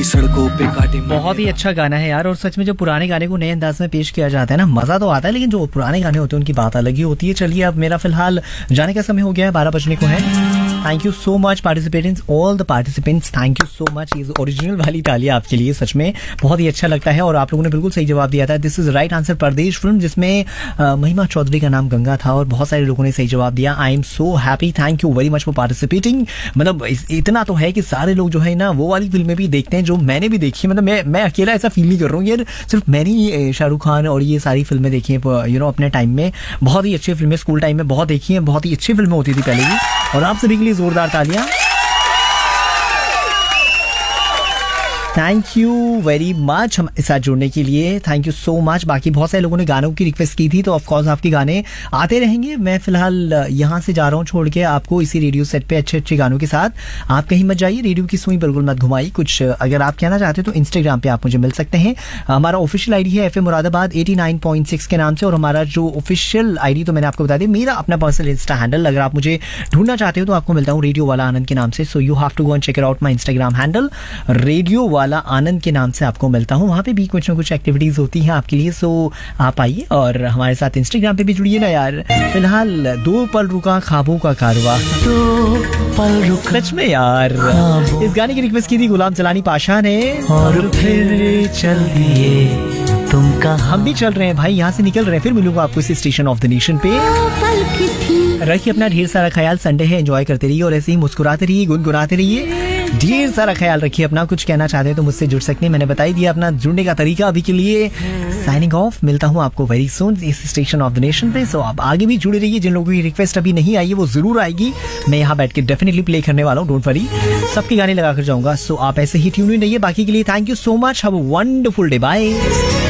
की सड़कों पे काटे। बहुत ही अच्छा गाना है यार। और सच में जो पुराने गाने को नए अंदाज में पेश किया जाता है ना, मजा तो आता है, लेकिन जो पुराने गाने होते हैं उनकी बात अलग ही होती है। चलिए अब मेरा फिलहाल जाने का समय हो गया है, 12 बजने को है। Thank you so much participants, all the participants, thank you so much. ये ओरिजिनल वाली तालियां आपके लिए, सच में बहुत ही अच्छा लगता है। और आप लोगों ने बिल्कुल सही जवाब दिया था। दिस इज राइट आंसर, परदेश फिल्म, जिसमें महिमा चौधरी का नाम गंगा था और बहुत सारे लोगों ने सही जवाब दिया। I am so happy, thank you very much for participating. मतलब इतना तो है कि सारे लोग जो है ना वो वाली फिल्में भी देखते हैं जो मैंने भी देखी है। मतलब मैं अकेला ऐसा फील नहीं कर रहा हूँ यार, सिर्फ मैंने ही शाहरुख खान और ये सारी फिल्में देखी हैं अपने टाइम में। बहुत ही अच्छी फिल्में स्कूल टाइम में बहुत देखी हैं, बहुत ही अच्छी फिल्में होती थी पहले की। और आप सभी के लिए जोरदार तालियां। थैंक यू वेरी मच हमारे साथ जुड़ने के लिए, थैंक यू सो मच। बाकी बहुत सारे लोगों ने गानों की रिक्वेस्ट की थी, तो ऑफकोर्स आपके गाने आते रहेंगे। मैं फिलहाल यहाँ से जा रहा हूँ छोड़ के आपको इसी रेडियो सेट पे अच्छे अच्छे गानों के साथ। आप कहीं मत जाइए, रेडियो की सुई बिल्कुल मत घुमाई। कुछ अगर आप कहना चाहते हो तो इंस्टाग्राम पे आप मुझे मिल सकते हैं। हमारा ऑफिशियल आईडी है FM मुरादाबाद 89.6 के नाम से। और हमारा जो ऑफिशियल आईडी तो मैंने आपको बता दिया, मेरा अपना पर्सनल इंस्टा हैंडल, अगर आप मुझे ढूंढना चाहते हो तो आपको मिलता हूँ रेडियो वाला आनंद के नाम से। So you have to go and check it out my Instagram handle, radio वाला आनंद के नाम से आपको मिलता हूँ। वहाँ पे भी कुछ ना कुछ एक्टिविटीज होती हैं आपके लिए। सो आप आइए और हमारे साथ इंस्टाग्राम पे भी जुड़िए ना यार। फिलहाल 2 पल रुका ख्वाबों का कारवां, 2 पल रुका, सच में यार इस गाने की रिक्वेस्ट की थी गुलाम जलानी पाशा ने। और फिर चल दिए तुम कहाँ। हम भी चल रहे हैं भाई, यहाँ से निकल रहे हैं। फिर मिलूंगा आपको इसी स्टेशन ऑफ द नेशन पे। रखिए अपना ढेर सारा ख्याल, संडे है, एंजॉय करते रहिए और ऐसे ही मुस्कुराते रहिए, गुनगुनाते रहिए। ढेर सारा ख्याल रखिए अपना। कुछ कहना चाहते हैं तो मुझसे जुड़ सकते हैं, मैंने बता ही दिया अपना जुड़ने का तरीका अभी के लिए। साइनिंग ऑफ, मिलता हूँ आपको वेरी सून इस स्टेशन ऑफ द नेशन पे। सो आप आगे भी जुड़े रहिए, जिन लोगों की रिक्वेस्ट अभी नहीं आई है वो जरूर आएगी। मैं यहाँ बैठ के डेफिनेटली प्ले करने वाला हूँ, डोंट वरी, सबके गाने लगा कर जाऊंगा। सो आप ऐसे ही ट्यून इन रहिए। बाकी के लिए thank you so much, have a wonderful day, bye.